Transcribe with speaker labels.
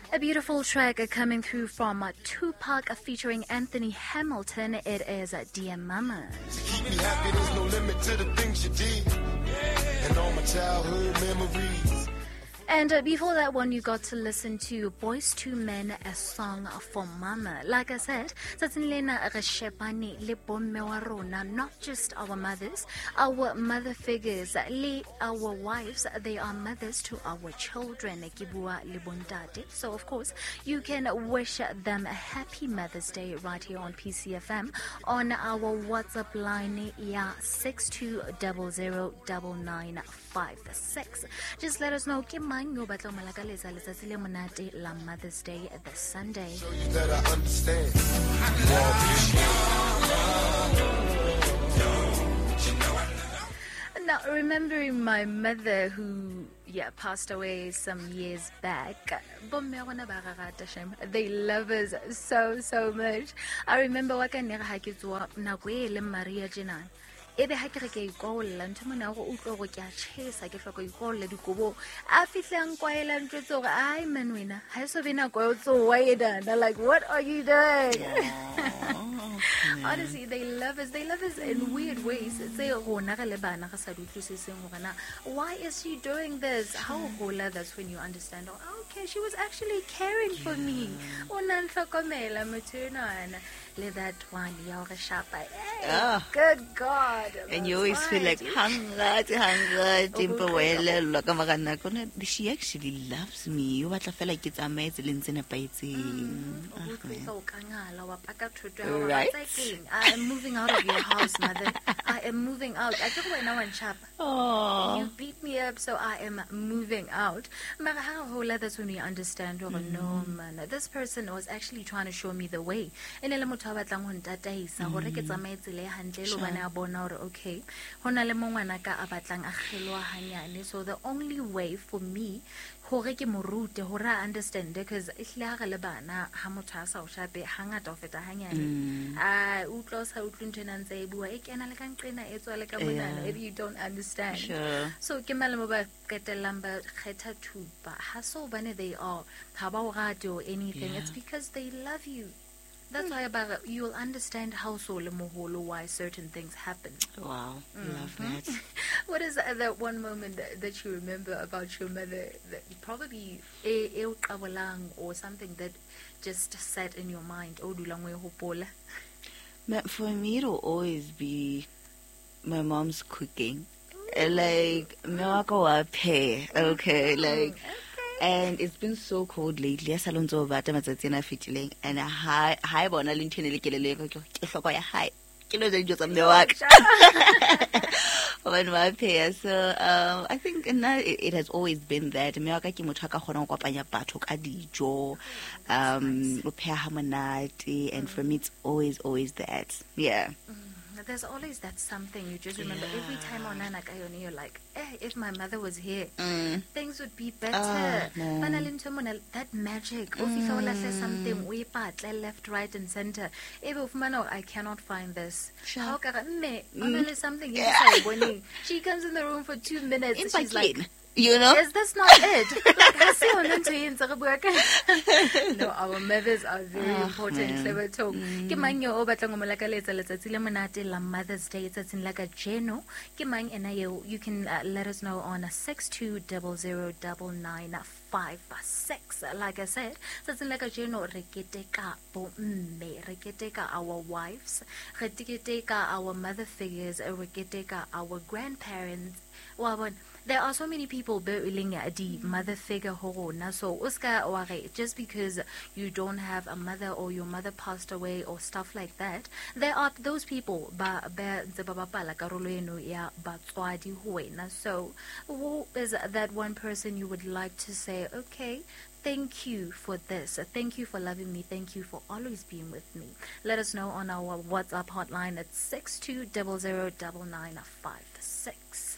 Speaker 1: A beautiful track coming through from Tupac featuring Anthony Hamilton. It is Dear Mama.
Speaker 2: Keep me happy, there's no limit to the things you did. And all my childhood memories.
Speaker 1: And before that one, you got to listen to Boys to Men, a song for Mama. Like I said, not just our mothers, our mother figures, our wives, they are mothers to our children. So of course, you can wish them a happy Mother's Day right here on PCFM on our WhatsApp line, 62009956. Just let us know. Mother's Day this Sunday.
Speaker 2: So you better understand.
Speaker 1: Now, remembering my mother who passed away some years back, they love us so much. I remember Maria Jinan. Ebe ha ke re ke ikolla ntho mona go utlo go ke a chesa ke hloka ikolla dikobo a fitlang kwaela ntse gore ai man wena ha so bena go tso wide like what are you doing? Honestly, they love us in weird ways. Why is she doing this? How hola, that's when you understand, oh, okay, she was actually caring for me. That one, good God.
Speaker 3: And you always feel like hunger, she actually loves me. You want to feel like it's amazing.
Speaker 1: Right? I am moving out of your house, mother. I am moving out. I took away now and chap. You beat me up, so I am moving out. That's when you understand, oh no, man. This person was actually trying to show me the way. And okay. So the only way for me hore ke morute hore I understand because if you don't understand.
Speaker 3: Sure.
Speaker 1: So ke malemo ba ketelang ba kgetha thupa ha so bane they are ha ba o rate or anything. It's because they love you. That's why you'll understand how why certain things happen.
Speaker 3: Wow, love that.
Speaker 1: What is that one moment that you remember about your mother that probably or something that just sat in your mind?
Speaker 3: For me, it'll always be my mom's cooking. Like, okay, like... And it's been so cold lately. Salonzo bata matsatsena fitileng and hi bona le ntene le kelele ke hloko ya hi ke lo tsa tsa mme wa ka when my pay. So I think it has always been that mme wa ka ke motho ka khona go kopanya batho ka dijo o pheha ha monate, and for me it's always that.
Speaker 1: There's always that something you just remember. Every time on Nanakayoni, you're like, if my mother was here, things would be better. That magic. If something, we part left, right, and center. I cannot find this. How can something inside? She comes in the room for 2 minutes. And she's like,
Speaker 3: you know,
Speaker 1: is this not it? No, our mothers are very important. Mother's Day. It's in like a Jeno. You can let us know on 62009956. Like I said, it's in like a Jeno. Reketeka our wives, reketeka our mother figures, reketeka our grandparents. There are so many people building the mother figure horona. So just because you don't have a mother or your mother passed away or stuff like that, there are those people so who is that one person you would like to say, okay, thank you for this. Thank you for loving me. Thank you for always being with me. Let us know on our WhatsApp hotline at 62009956.